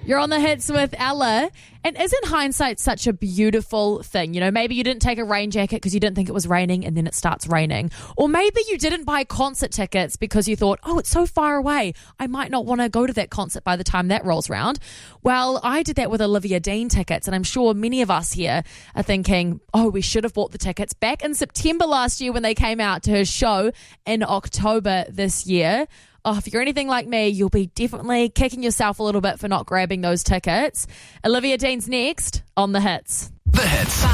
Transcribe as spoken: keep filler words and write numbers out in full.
You're on the hits with Ella. And isn't hindsight such a beautiful thing? You know, maybe you didn't take a rain jacket because you didn't think it was raining and then it starts raining. Or maybe you didn't buy concert tickets because you thought, oh, it's so far away. I might not want to go to that concert by the time that rolls around. Well, I did that with Olivia Dean tickets, and I'm sure many of us here are thinking, oh, we should have bought the tickets back in September last year when they came out to her show in October this year. Oh, if you're anything like me, you'll be definitely kicking yourself a little bit for not grabbing those tickets. Olivia Dean's next on The Hits. The Hits.